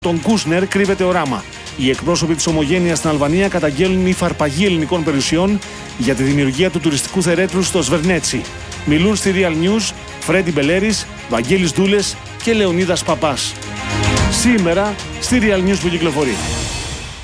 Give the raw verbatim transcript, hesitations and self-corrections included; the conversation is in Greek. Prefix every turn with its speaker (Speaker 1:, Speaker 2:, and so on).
Speaker 1: Τον Κούσνερ κρύβεται οράμα. Οι εκπρόσωποι της ομογένειας στην Αλβανία καταγγέλνουν υφαρπαγή ελληνικών περιουσιών για τη δημιουργία του τουριστικού θερέτρου στο Σβερνέτσι. Μιλούν στη Real News Φρέντι Μπελέρης, Βαγγέλης Δούλες και Λεωνίδας Παπάς. Σήμερα στη Real News που κυκλοφορεί.